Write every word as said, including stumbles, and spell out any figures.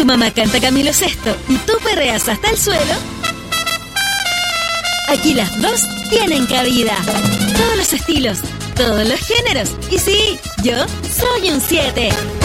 mamá canta Camilo Sesto y tú perreas hasta el suelo, aquí las dos tienen cabida. Todos los estilos, todos los géneros. Y sí, yo soy un siete.